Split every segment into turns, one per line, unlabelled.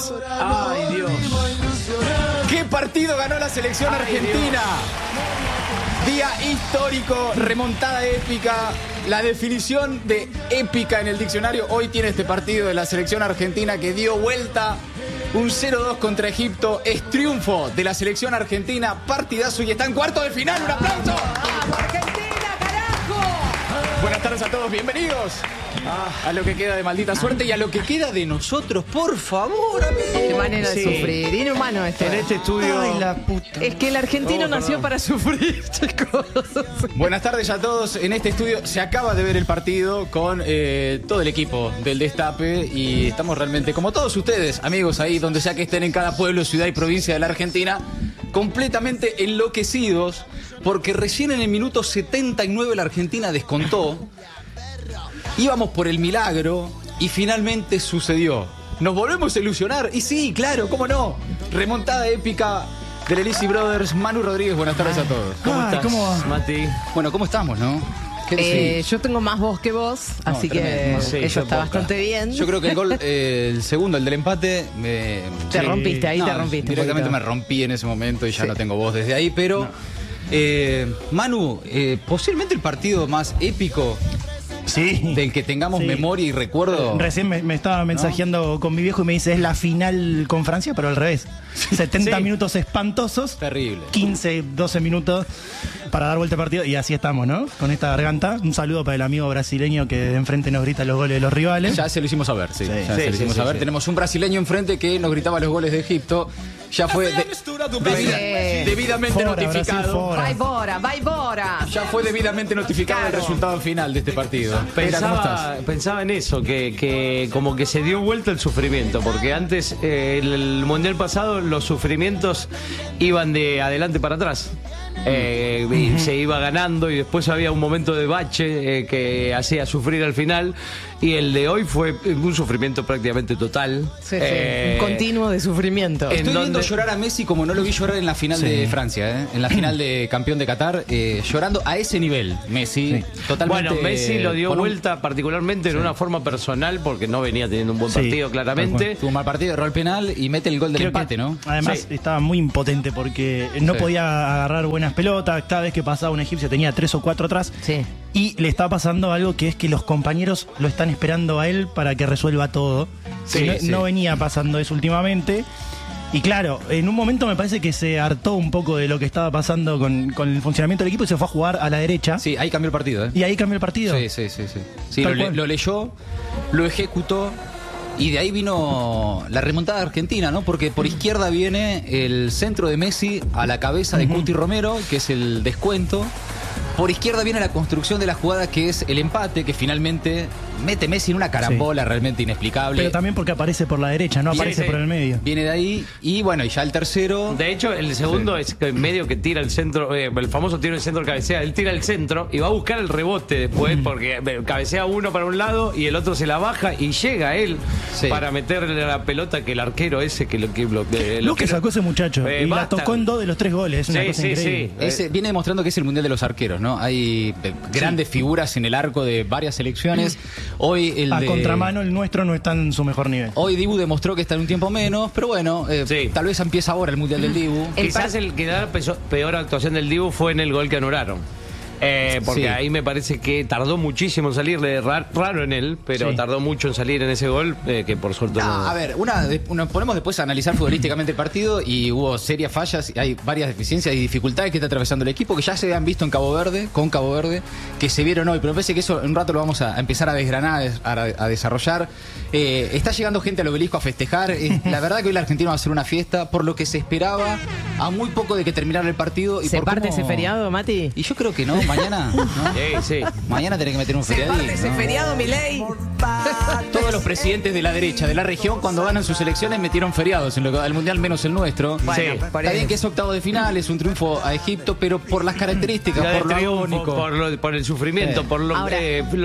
Dios.
Ay, Dios.
¿Qué partido ganó la selección argentina? Día histórico, remontada épica. La definición de épica en el diccionario hoy tiene este partido de la selección argentina que dio vuelta. Un 0-2 contra Egipto. Es triunfo de la selección argentina. Partidazo y está en cuarto de final. ¡Un aplauso!
¡Argentina, carajo!
Buenas tardes a todos, bienvenidos a lo que queda de maldita suerte y a lo que queda de nosotros, por favor, amigos.
Qué manera de sufrir. Inhumano esto.
En este estudio.
Ay, la puta.
Es que el argentino nació para sufrir, chicos.
Buenas tardes a todos. En este estudio se acaba de ver el partido con todo el equipo del Destape y estamos realmente, como todos ustedes, amigos, ahí donde sea que estén en cada pueblo, ciudad y provincia de la Argentina, completamente enloquecidos porque recién en el minuto 79 la Argentina descontó. Íbamos por el milagro y finalmente sucedió. Nos volvemos a ilusionar y sí, claro, cómo no. Remontada épica del Elisi Brothers. Manu Rodríguez, buenas tardes a todos.
¿Cómo estás,
¿Cómo va?
Mati?
Bueno, ¿cómo estamos, no? ¿Qué decís?
Yo tengo más voz que vos, así
tremendo.
que
Sí,
eso
yo
está
poca.
bastante bien.
Yo creo que el gol, el segundo, el del empate,
Te rompiste, ahí te rompiste.
Directamente
un
me
poquito.
rompí en ese momento y ya
Sí.
no tengo voz desde ahí, pero... Manu, posiblemente el partido más épico
Sí.
del que tengamos
Sí.
memoria y recuerdo.
Recién me estaba mensajeando con mi viejo y me dice, es la final con Francia, pero al revés. 70
Sí.
minutos espantosos,
Terrible.
15, 12 minutos para dar vuelta al partido y así estamos, ¿no? Con esta garganta. Un saludo para el amigo brasileño que de enfrente nos grita los goles de los rivales.
Ya se lo hicimos saber, sí.
Sí.
Ya
Sí,
se lo
sí,
hicimos
sí,
saber.
sí.
Tenemos un brasileño enfrente que nos gritaba los goles de Egipto. Ya fue debidamente
Fora,
notificado.
Brasil, fora.
Vai Bora, vai Bora.
Ya fue debidamente notificado el
Claro.
resultado final de este partido. Pera, ¿cómo estás?
Pensaba en eso, que como que se dio vuelta el sufrimiento, porque antes, el Mundial pasado, los sufrimientos iban de adelante para atrás. Y se iba ganando y después había un momento de bache que hacía sufrir al final, y el de hoy fue un sufrimiento prácticamente total.
Sí, sí. Un continuo de sufrimiento.
Estoy viendo
donde-
llorar a Messi como no lo vi llorar en la final de Francia, ¿eh? En la final de campeón de Qatar, llorando a ese nivel, Messi. Totalmente.
Bueno, Messi lo dio
con un-
vuelta particularmente en una forma personal, porque no venía teniendo un buen
Sí,
partido claramente.
Tuvo un mal partido, erró el penal y mete el gol del
Creo
empate,
que,
¿no?
Además
Sí.
estaba muy impotente porque no
Sí.
podía agarrar buenas pelotas. Cada vez que pasaba un egipcio tenía 3 o 4 atrás.
Sí.
Y le está pasando algo que es que los compañeros lo están esperando a él para que resuelva todo.
Sí,
Que no,
sí.
no venía pasando eso últimamente. Y claro, en un momento me parece que se hartó un poco de lo que estaba pasando con el funcionamiento del equipo y se fue a jugar a la derecha.
Sí, ahí cambió el partido, ¿eh?
Y ahí cambió el partido.
Sí, sí, sí, sí. Sí,
Tal
lo,
cual.
lo leyó, lo ejecutó y de ahí vino la remontada argentina, ¿no? Porque por izquierda viene el centro de Messi a la cabeza de Cuti Romero, que es el descuento. Por izquierda viene la construcción de la jugada, que es el empate, que finalmente mete Messi en una carambola realmente inexplicable.
Pero también porque aparece por la derecha, no
Sí,
aparece
sí.
por el medio.
Viene de ahí y bueno, y ya el tercero...
De hecho, el segundo es que medio que tira el centro, el famoso tiro del centro cabecea, él tira el centro y va a buscar el rebote después, porque cabecea uno para un lado y el otro se la baja y llega él
Sí.
para meterle la pelota que el arquero ese que lo que
Lo que sacó ese muchacho. Y la
basta.
tocó en 2 de los 3 goles. Es una
Sí,
cosa
sí,
increíble.
sí.
Ese viene demostrando que es el mundial de los arqueros, ¿no? Hay grandes figuras en el arco de varias selecciones. Hoy el
A
de...
contramano, el nuestro no está en su mejor nivel.
Hoy Dibu demostró que está en un tiempo menos, pero bueno,
Sí.
tal vez empieza ahora el mundial del Dibu.
Quizás el que da peor actuación del Dibu fue en el gol que anularon. Porque
Sí.
ahí me parece que tardó muchísimo en salir, raro en él, pero
Sí.
tardó mucho en salir en ese gol, que por suerte no.
A ver, nos ponemos después a analizar futbolísticamente el partido y hubo serias fallas, y hay varias deficiencias y dificultades que está atravesando el equipo que ya se han visto en Cabo Verde, con Cabo Verde, que se vieron hoy, pero me parece que eso en un rato lo vamos a empezar a desgranar, a desarrollar. Está llegando gente al obelisco a festejar. La verdad que hoy el argentino va a hacer una fiesta por lo que se esperaba a muy poco de que terminara el partido. Y
¿Se
por
parte
cómo-
ese feriado, Mati?
Y yo creo que no, mañana. ¿no?
Sí.
Mañana tenés que meter un feriadín. ¿no?
feriado, Milei?
Todos los presidentes de la derecha, de la región, cuando ganan sus elecciones, metieron feriados en lo que va del mundial, menos el nuestro.
Bueno,
Sí.
por
Está bien
eso.
que es octavo de final, es un triunfo a Egipto, pero por las características,
Lo de
por lo
triunfo,
agónico.
por el sufrimiento, por lo,
Ahora-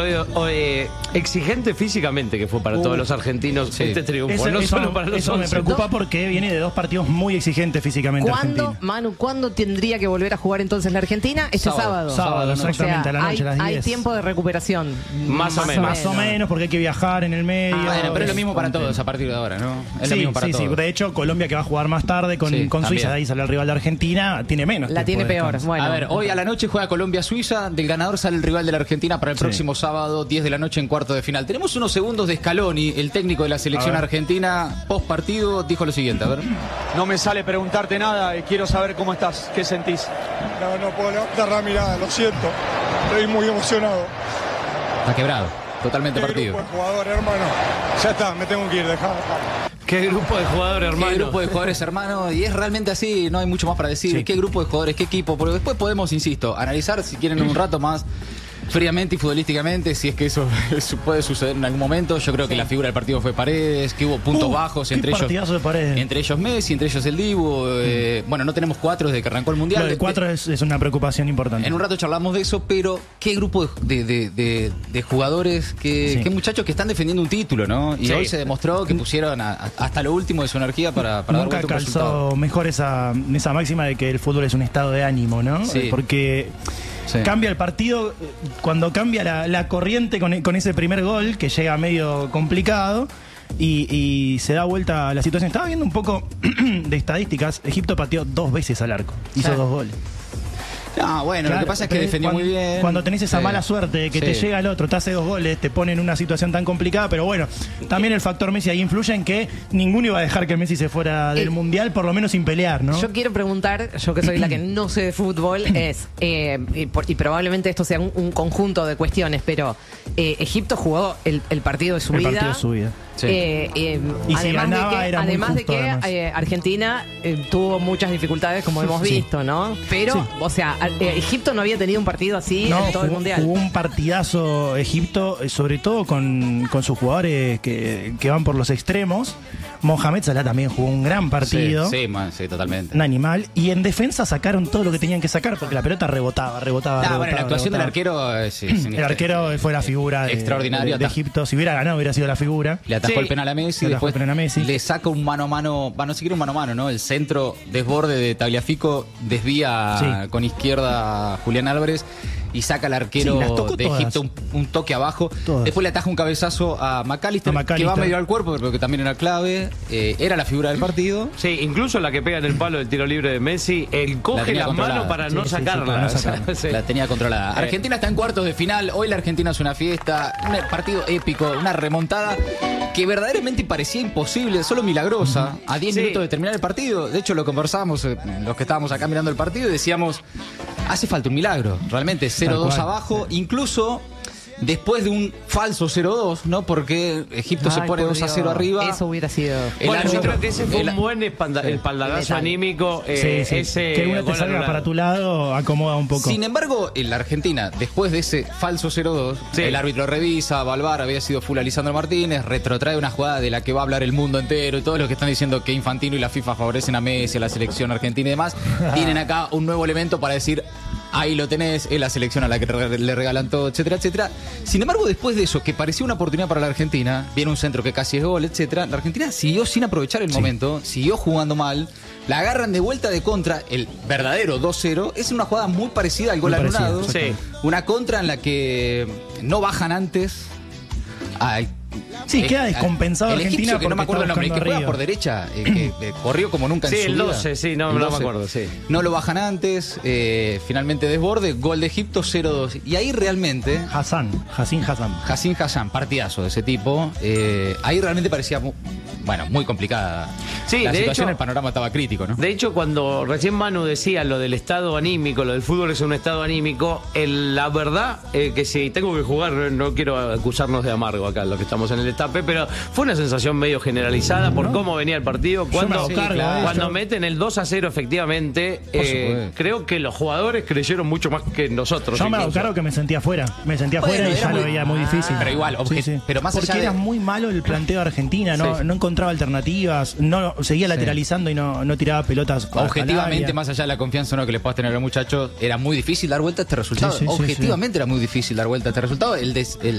exigente físicamente que fue para todos los argentinos
Sí.
este triunfo,
Eso,
no
eso-
solo para los
eso me
11.
preocupa porque viene de 2 partidos muy exigentes físicamente
¿Cuándo,
Argentina.
Manu, cuándo tendría que volver a jugar entonces la Argentina? Este sábado.
sábado,
¿no?
exactamente, a la noche, a las 10.
Hay tiempo de recuperación.
Más o menos.
Más o menos, porque hay que viajar en el medio.
Bueno, pero es lo mismo para todos a partir de ahora, ¿no? Es lo mismo para todos.
Sí. De hecho, Colombia, que va a jugar más tarde con
también.
Suiza, de ahí sale el rival de Argentina, tiene menos.
La
tiempo
tiene
de
peor.
descanso.
Bueno.
A ver, hoy a la noche juega Colombia-Suiza. Del ganador sale el rival de la Argentina para el próximo sábado, 10 de la noche en cuarto de final. Tenemos unos segundos de Scaloni, el técnico de la selección argentina, post partido, dijo lo siguiente, a ver.
No me sale preguntarte nada, quiero saber cómo estás, qué sentís.
No puedo levantar la mirada, lo siento. Estoy muy emocionado.
Está quebrado, totalmente partido.
Grupo de jugadores, hermano. Ya está, me tengo que ir, dejá.
Qué grupo de jugadores, hermano.
Qué grupo de jugadores, hermano, y es realmente así, no hay mucho más para decir.
Sí.
Qué grupo de jugadores, qué equipo, porque después podemos, insisto, analizar si quieren un rato más fríamente y futbolísticamente, si es que eso puede suceder en algún momento. Yo creo que la figura del partido fue Paredes, que hubo puntos bajos, entre
partidazo de Paredes.
ellos Messi, entre ellos el Dibu. Bueno, no tenemos 4 desde que arrancó el Mundial.
Lo de 4 es una preocupación importante.
En un rato charlamos de eso, pero qué grupo de jugadores, qué muchachos que están defendiendo un título, ¿no? Y
Sí.
hoy se demostró que pusieron hasta lo último de su energía para dar
Nunca
vuelta un resultado.
calzó mejor esa máxima de que el fútbol es un estado de ánimo, ¿no?
Sí.
Porque
Sí.
cambia el partido, cuando cambia la corriente con ese primer gol, que llega medio complicado, y se da vuelta a la situación. Estaba viendo un poco de estadísticas. Egipto pateó 2 veces al arco, hizo 2 goles.
Ah, bueno, lo
Claro,
que pasa es que
pero
defendió muy bien.
Cuando tenés esa
Sí.
mala suerte de que
Sí.
te llega el otro, te hace 2 goles, te pone en una situación tan complicada, pero bueno, también el factor Messi ahí influye en que ninguno iba a dejar que Messi se fuera del Mundial, por lo menos sin pelear, ¿no?
Yo quiero preguntar, yo que soy la que no sé de fútbol, y probablemente esto sea un conjunto de cuestiones, pero Egipto jugó el partido de su
El
vida.
partido de su vida.
Sí.
Y si ganaba, era muy
además
justo,
de que
además.
Argentina tuvo muchas dificultades, como hemos
Sí.
visto, ¿no? Pero,
Sí.
o sea, Egipto no había tenido un partido así en todo el Mundial.
Jugó un partidazo Egipto, sobre todo con sus jugadores que van por los extremos. Mohamed Salah también jugó un gran partido.
Sí, totalmente.
Un animal. Y en defensa sacaron todo lo que tenían que sacar porque la pelota rebotaba.
Bueno, la actuación del arquero
El arquero fue la figura
extraordinaria.
de Egipto. Si hubiera ganado, hubiera sido la figura.
Le atajó
Sí.
el penal a Messi,
Le atajó
después
el penal a Messi.
le saca un mano a mano, no siquiera un mano a mano, ¿no? El centro desborde de Tagliafico, desvía
Sí.
con izquierda a Julián Álvarez y saca al arquero
Sí, las tocó
de
todas.
Egipto un toque abajo.
Todas.
Después le ataja un cabezazo a McAllister, que va medio al cuerpo, pero que también era clave. Era la figura del partido.
Sí, incluso la que pega en el palo del tiro libre de Messi, él
La
coge
tenía
la
controlada.
mano para
Sí,
no
sí, sí,
sacarla.
para no sacarla.
Sí.
La tenía controlada. Argentina está en cuartos de final. Hoy la Argentina es una fiesta. Un partido épico. Una remontada que verdaderamente parecía imposible, solo milagrosa. A 10
Sí.
minutos de terminar el partido. De hecho, lo conversábamos los que estábamos acá mirando el partido y decíamos, hace falta un milagro. Realmente 0-2
cual.
abajo. Incluso después de un falso 0-2, ¿no? Porque Egipto se
Ay,
pone
por
2-0
Dios.
arriba.
Eso hubiera sido.
El
Bueno, yo
árbitro-
creo que ese fue
el-
un buen espaldarazo
Letal.
anímico.
Sí.
Ese
Que uno te
gol
salga
anulado.
para tu lado, acomoda un poco.
Sin embargo, en la Argentina, después de ese falso 0-2,
Sí.
el árbitro revisa, Balvar había sido full Lisandro Martínez, retrotrae una jugada de la que va a hablar el mundo entero y todos los que están diciendo que Infantino y la FIFA favorecen a Messi, a la selección argentina y demás, tienen acá un nuevo elemento para decir, ahí lo tenés, es la selección a la que le regalan todo, etcétera, etcétera. Sin embargo, después de eso, que parecía una oportunidad para la Argentina, viene un centro que casi es gol, etcétera, la Argentina siguió sin aprovechar el momento, siguió jugando mal, la agarran de vuelta de contra, el verdadero 2-0, es una jugada muy parecida al gol
Muy parecida,
anulado,
sí.
una contra en la que no bajan antes. Ay,
Sí, queda descompensado
el
Argentina
egipcio, que no me
porque
acuerdo el
está
nombre, que
buscando
juega
a
por
Río.
derecha, que corrió como nunca
Sí,
en su
el
vida.
12, sí, no
El
me acuerdo, sí.
No lo bajan antes, finalmente desborde, gol de Egipto 0-2. Y ahí realmente,
Hassan.
Hassan Hassan, partidazo de ese tipo, ahí realmente parecía muy complicada
Sí,
la
de
situación,
hecho-
el panorama estaba crítico, ¿no?
De hecho, cuando recién Manu decía lo del estado anímico, lo del fútbol es un estado anímico, la verdad que si tengo que jugar, no quiero acusarnos de amargo acá, los que estamos en el destape, pero fue una sensación medio generalizada por cómo venía el partido.
me
Cuando,
hago cargo de eso.
cuando meten el 2-0, efectivamente,
supuesto.
creo que los jugadores creyeron mucho más que nosotros.
Yo me hago
incluso.
cargo que me sentía afuera. Me sentía
Bueno,
afuera y
era
ya lo
muy-
veía muy difícil.
Pero igual, pero más
Porque
allá de-
era muy malo el planteo de Argentina, no,
Sí.
no encontraba alternativas, no seguía lateralizando y no tiraba pelotas.
Objetivamente,
al área.
más allá de la confianza o no que les puedas tener a los muchachos, era muy difícil dar vuelta a este resultado.
Sí, sí, sí,
Objetivamente era muy difícil dar vuelta a este resultado. El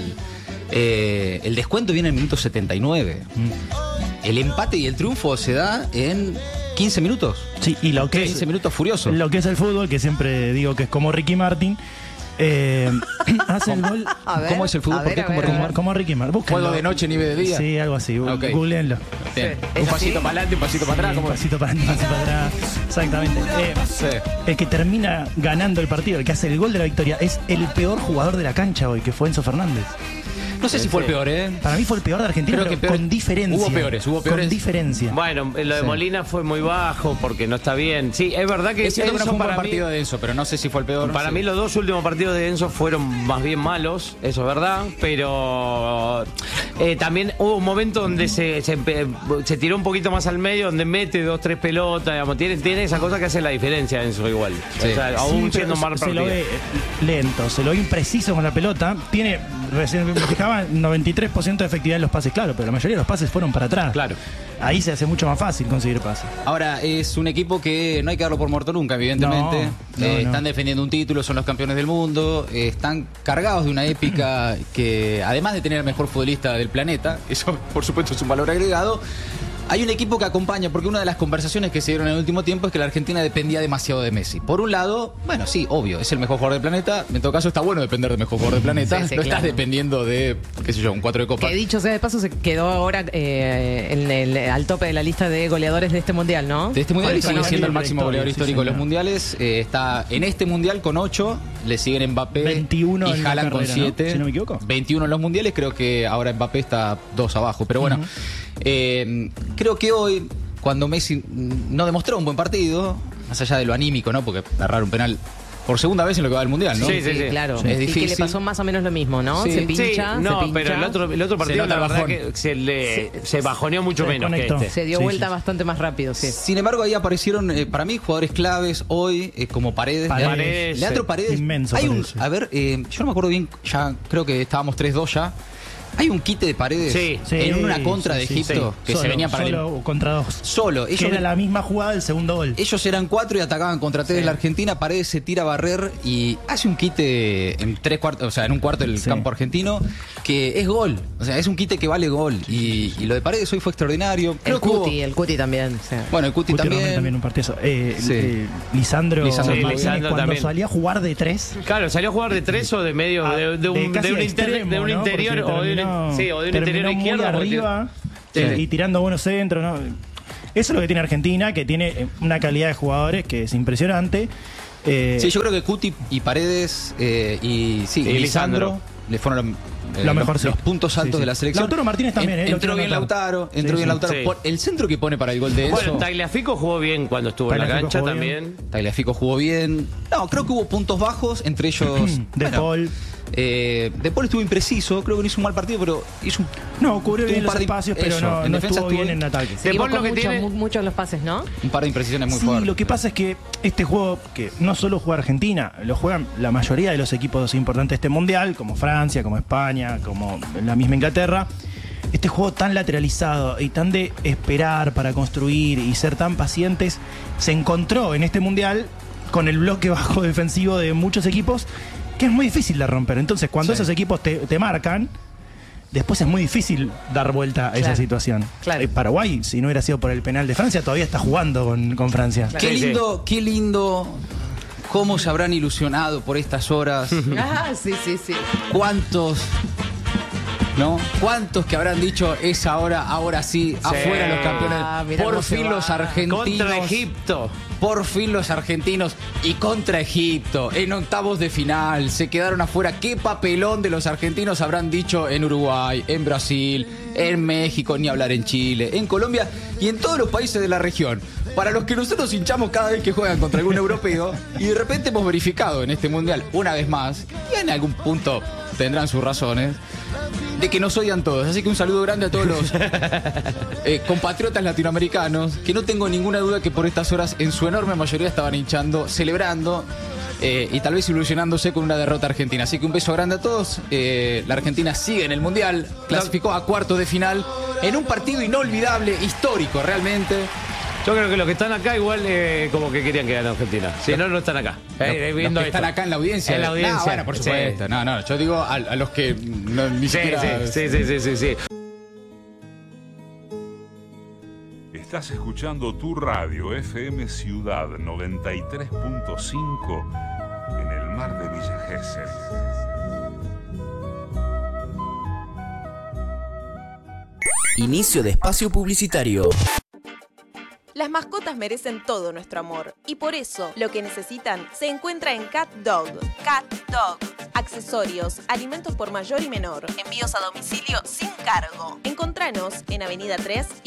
descuento viene en el minuto 79. El empate y el triunfo se da en 15 minutos.
Sí, y lo que
15
es
minutos furiosos.
lo que es el fútbol, que siempre digo que es como Ricky Martin, Hace el gol
A ver,
¿Cómo es el fútbol?
a
¿Por qué?
ver, a ver,
¿Cómo
a ver.
como Ricky Martin.
¿Juego de noche, nieve de día?
Sí, algo así.
Ok.
Googleenlo.
Bien.
¿Es
Un pasito
así?
para adelante, un pasito para atrás.
Un
¿Cómo es?
pasito para adelante, un pasito para atrás. Exactamente.
Sí.
El que termina ganando el partido, el que hace el gol de la victoria, es el peor jugador de la cancha hoy, que fue Enzo Fernández.
No sé si fue el peor, ¿eh?
Para mí fue el peor de Argentina,
Creo que
pero
peor-
con diferencia.
Hubo peores.
Con diferencia.
Bueno, lo de
Sí.
Molina fue muy bajo porque no está bien. Sí, es verdad que
Es cierto que no
Enzo
fue un buen
para mí-
partido de Enzo, pero no sé si fue el peor.
Para
Sí.
mí los dos últimos partidos de Enzo fueron más bien malos, eso es verdad, pero también hubo un momento donde se tiró un poquito más al medio, donde mete 2-3 pelotas, digamos, tiene esa cosa que hace la diferencia Enzo igual.
Sí.
O sea,
Sí,
aún
pero
siendo un mal
se
partido.
lo ve lento, se lo ve impreciso con la pelota. Tiene, recién me fijaba, 93% de efectividad en los pases, claro, pero la mayoría de los pases fueron para atrás.
Claro.
Ahí se hace mucho más fácil conseguir pases.
Ahora, es un equipo que no hay que darlo por muerto nunca, evidentemente.
No, no.
Están defendiendo un título, son los campeones del mundo, están cargados de una épica que, además de tener el mejor futbolista del planeta, eso por supuesto es un valor agregado, hay un equipo que acompaña, porque una de las conversaciones que se dieron en el último tiempo es que la Argentina dependía demasiado de Messi. Por un lado, bueno, sí, obvio, es el mejor jugador del planeta, en todo caso está bueno depender del mejor jugador del planeta,
Sí, sí,
no
claro.
estás dependiendo de, qué sé yo, un 4 de copa.
Que dicho sea de paso, se quedó ahora al tope de la lista de goleadores de este mundial, ¿no?
De este mundial y
Con
sigue
el
siendo el
libro
máximo
de
goleador
historia,
histórico
sí,
de los
señor.
mundiales. Está en este mundial con 8, le siguen Mbappé
21
y
en la
Haaland con
carrera, ¿no?
7.
Si no me equivoco.
21 en los mundiales, creo que ahora Mbappé está 2 abajo. Pero bueno, creo que hoy, cuando Messi no demostró un buen partido, más allá de lo anímico, ¿no? Porque agarrar un penal por segunda vez en lo que va del mundial, ¿no?
Sí, sí, sí.
claro.
Es
Y que
difícil.
le pasó más o menos lo mismo, ¿no?
Sí.
Se
Sí,
pincha,
no,
se pincha.
pero el otro partido
nota
la verdad
bajón.
que se bajoneó mucho
Se
menos que
desconectó.
este.
Se dio
Sí,
vuelta
sí.
bastante más rápido, sí.
Sin embargo, ahí aparecieron, para mí, jugadores claves hoy, como Paredes.
Paredes,
Leandro Paredes.
inmenso
Hay un,
Paredes.
a ver, yo no me acuerdo bien, ya creo que estábamos 3-2 ya. Hay un quite de Paredes
Sí.
en una contra de Egipto que se venía para
solo contra dos.
Solo.
Que
Ellos,
era la misma jugada del segundo gol.
ellos eran 4 y atacaban contra 3 de la Argentina. Paredes se tira a barrer y hace un quite en 3/4, o sea, en un cuarto del
Sí.
campo argentino, que es gol. O sea, es un quite que vale gol. Y lo de Paredes hoy fue extraordinario. Creo que hubo-
El Cuti también. Sí.
Bueno, el Cuti
Guti Romero
también.
también un partido.
Sí.
Lisandro,
Lisandro
Martínez,
Lisandro
cuando
también.
salía a jugar de 3.
Claro, salió a jugar de 3 o de medio, de un
casi
interior
extremo, ¿no?
interior
Porque
o de
terminó-
un interior
terminó muy
izquierdo. porque-
arriba
Sí.
y tirando buenos centros, ¿no? Eso es lo que tiene Argentina, que tiene una calidad de jugadores que es impresionante.
Sí, yo creo que Cuti y Paredes y
Lisandro.
Lisandro le fueron
Lo mejor, sí.
los puntos altos
Sí, sí.
de la selección.
Lautaro Martínez también, lo
Entró
quiero
bien
anotar.
Lautaro, entró
Sí,
bien
sí.
Lautaro.
Sí.
Por el centro que pone para el gol de Enzo.
Bueno, Tagliafico jugó bien cuando estuvo en la
Tagliafico
cancha
jugó
también.
Tagliafico jugó bien. No, creo que hubo puntos bajos, entre ellos
De Paul.
De Paul estuvo impreciso, creo que no hizo un mal partido, pero hizo un,
No, cubrió
tuvo
bien
un
los
par de-
espacios, pero
eso,
no,
en
no
defensa
estuvo bien en ataque.
Se
De Paul
equivocó
lo que tiene-
mucho en los pases, ¿no?
un par de imprecisiones muy
Sí,
fuertes.
lo que pasa es que este juego, que no solo juega Argentina, lo juegan la mayoría de los equipos importantes de este mundial, como Francia, como España, como la misma Inglaterra. Este juego tan lateralizado y tan de esperar para construir y ser tan pacientes, se encontró en este mundial con el bloque bajo defensivo de muchos equipos, que es muy difícil de romper. Entonces, cuando
Sí.
esos equipos te marcan, después es muy difícil dar vuelta a esa
Claro.
situación.
Claro.
Paraguay, si no hubiera sido por el penal de Francia, todavía está jugando con Francia.
Qué
Sí, sí.
lindo, qué lindo. Cómo se habrán ilusionado por estas horas.
Ah, sí, sí, sí.
¿Cuántos? ¿No? ¿Cuántos que habrán dicho esa hora, ahora sí, afuera los campeones?
Ah, mirá
Por
cómo se
fin
va.
los argentinos.
Contra Egipto.
Por fin los argentinos y contra Egipto en octavos de final se quedaron afuera. ¿Qué papelón de los argentinos habrán dicho en Uruguay, en Brasil, en México, ni hablar en Chile, en Colombia y en todos los países de la región? Para los que nosotros hinchamos cada vez que juegan contra algún europeo y de repente hemos verificado en este mundial una vez más, y en algún punto tendrán sus razones, de que nos odian todos. Así que un saludo grande a todos los compatriotas latinoamericanos, que no tengo ninguna duda que por estas horas en su enorme mayoría estaban hinchando, celebrando y tal vez ilusionándose con una derrota argentina. Así que un beso grande a todos. La Argentina sigue en el Mundial, clasificó a cuartos de final en un partido inolvidable, histórico realmente.
Yo creo que los que están acá igual como que querían que gane Argentina. Si no, no están acá.
Los
Viendo
que están
esto.
acá en la audiencia.
En la audiencia.
No, bueno, por
Sí.
supuesto. No, yo digo a los que ni
Sí,
siquiera...
sí.
Estás escuchando tu radio FM Ciudad 93.5 en el mar de Villa Gesell.
Inicio de espacio publicitario.
Las mascotas merecen todo nuestro amor y por eso lo que necesitan se encuentra en Cat Dog. Cat Dog. Accesorios, alimentos por mayor y menor, envíos a domicilio sin cargo. Encontranos en Avenida 3 y